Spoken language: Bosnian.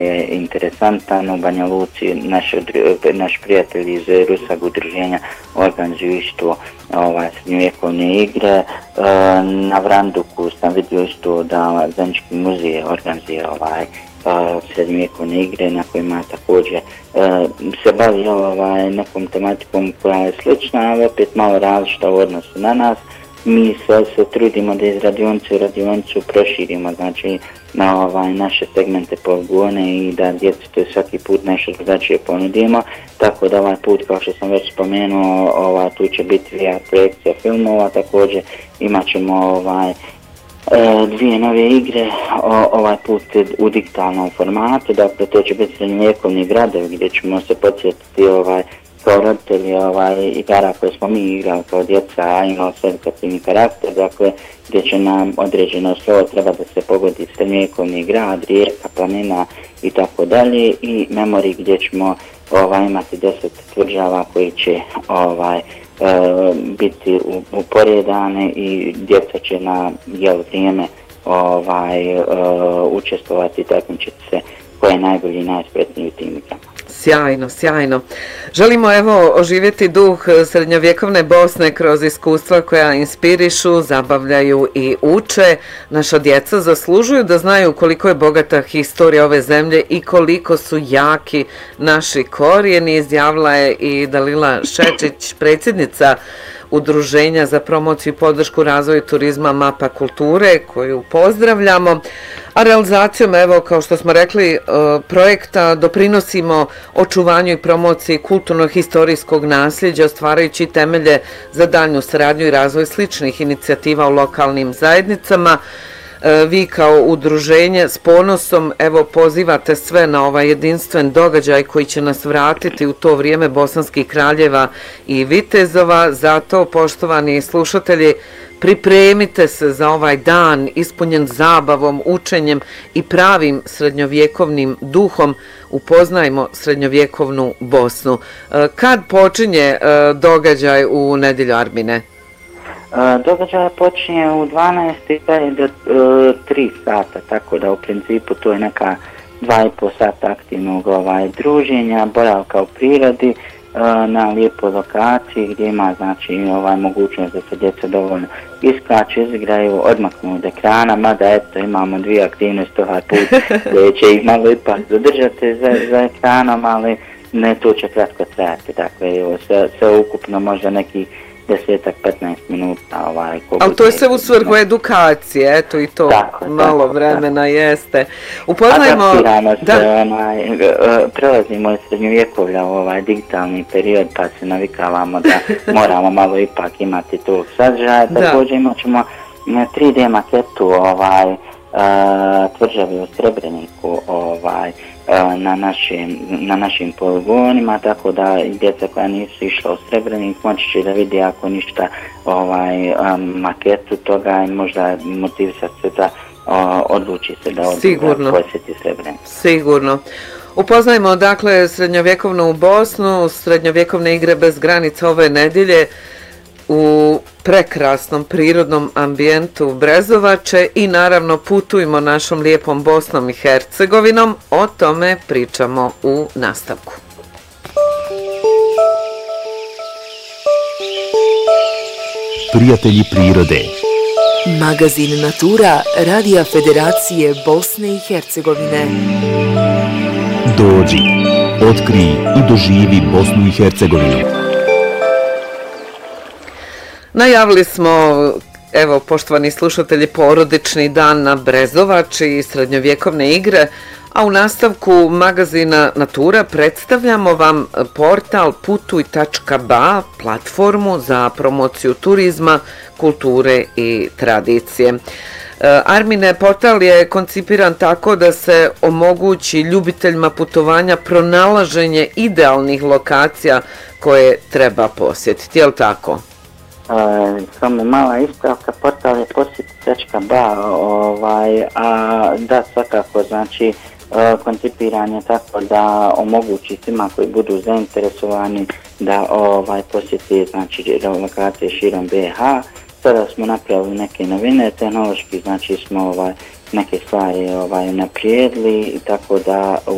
je interesantan. U Banja Luci naš prijatelj iz Ruskog udruženja organizuju isto srednjovjekovne igre. Na Vranduku sam vidio isto da Zenički muzej organizuje srednjovjekovne igre na kojima također se bavi nekom tematikom koja je slična, ali opet malo različita u odnosu na nas. Mi se trudimo da iz radionice u radionicu proširimo, znači na naše segmente poligone i da djecu to svaki put nešto drugačije ponudimo, tako da ovaj put, kao što sam već spomenuo, tu će biti VR projekcija filmova, također imat ćemo dvije nove igre, ovaj put u digitalnom formatu, dakle to će biti srednjovjekovni gradovi gdje ćemo se podsjetiti kao roditelji igara koje smo mi igrali kao djeca, a imali sve edukativni karakter, dakle gdje će nam određeno slovo treba da se pogodi srednjovjekovni grad, rijeka, planina i tako dalje, i memorij gdje ćemo imati 10 tvrđava koji će biti uporedane i djeca će na vrijeme učestvovati i takmičiti se ko je najbolji i najspretniji u tim igrama. Sjajno, sjajno. Želimo oživjeti duh srednjovjekovne Bosne kroz iskustva koja inspirišu, zabavljaju i uče. Naša djeca zaslužuju da znaju koliko je bogata historija ove zemlje i koliko su jaki naši korijeni, izjavila je i Dalila Šečić, predsjednica Udruženja za promociju i podršku razvoju turizma Mapa kulture, koju pozdravljamo. A realizacijom, kao što smo rekli, projekta doprinosimo očuvanju i promociji kulturno-historijskog nasljeđa, stvarajući temelje za daljnju saradnju i razvoj sličnih inicijativa u lokalnim zajednicama. Vi kao udruženje s ponosom pozivate sve na ovaj jedinstven događaj koji će nas vratiti u to vrijeme bosanskih kraljeva i vitezova. Zato, poštovani slušatelji, pripremite se za ovaj dan ispunjen zabavom, učenjem i pravim srednjovjekovnim duhom. Upoznajmo srednjovjekovnu Bosnu. Kad počinje događaj u nedjelju, Armine? Događaj počinje u 12 i do 3 sata, tako da u principu to je neka 2,5 sata aktivnog druženja, boravka u prirodi na lijepoj lokaciji gdje ima mogućnost da se djeca dovoljno iskaču, izigraju, odmaknu od ekrana, mada imamo dvije aktivnosti ovaj put koje će ih malo ipak zadržati za ekranom, ali ne, to će kratko trajati, dakle sve ukupno možda nekih 10-15 minuta. Ali to je sve u svrhu edukacije, eto i to malo vremena jeste. Upoznajmo... Adaptiramo se, prelazimo iz srednjovjekovlja u digitalni period, pa se navikavamo da moramo malo ipak imati tog sadržaja. Također imat ćemo 3D maketu tvrđavi u Srebreniku na našim poligonima, tako da djeca koja nisu išla u Srebrenik moći će da vidi ako ništa maketu toga i možda motivisati se da odluči se da posjeti Srebrenik. Sigurno. Upoznajmo dakle srednjovjekovnu Bosnu, srednjovjekovne igre bez granica ove nedjelje u prekrasnom prirodnom ambijentu Brezovače i naravno putujmo našom lijepom Bosnom i Hercegovinom. O tome pričamo u nastavku. Prijatelji prirode. Magazin Natura Radija Federacije Bosne i Hercegovine. Dođi, otkrij i doživi Bosnu i Hercegovinu. Najavili smo, poštovani slušatelji, porodični dan na Brezovači i srednjovjekovne igre, a u nastavku magazina Natura predstavljamo vam portal putuj.ba, platformu za promociju turizma, kulture i tradicije. Armine, portal je koncipiran tako da se omogući ljubiteljima putovanja pronalaženje idealnih lokacija koje treba posjetiti, je li tako? Samo mala ispravka, portal je posjeti.ba, a da svakako koncipiran je tako da omogući svima koji budu zainteresovani da posjeti lokacije širom BiH. Sada smo napravili neke novine, tehnološki smo neke stvari naprijedili, tako da